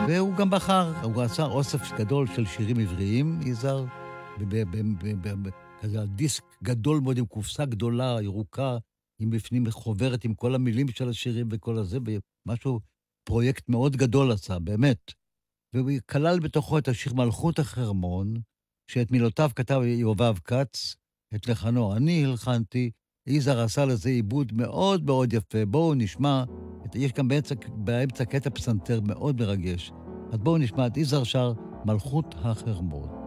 והוא גם בחר, הוא עשה אוסף גדול של שירים עבריים, יזהר, כזה דיסק גדול מאוד עם קופסה גדולה, ירוקה, עם בפנים חוברת עם כל המילים של השירים וכל הזה, ומשהו, פרויקט מאוד גדול עשה, באמת. והוא כלל בתוכו את השיר מלכות החרמון, שאת מילותיו כתב יובב כץ, את לחנו אני הלחנתי, יזהר עשה לזה עיבוד מאוד מאוד יפה. בואו נשמע, יש גם באמצע קטע פסנתר מאוד מרגש. אז בואו נשמע את יזהר שר מלכות החרמון.